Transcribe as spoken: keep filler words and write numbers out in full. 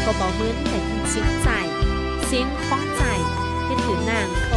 ก็บ่เหมือนแต่ถึงเสียงใจเสียงของใจเฮ็ดถือนาง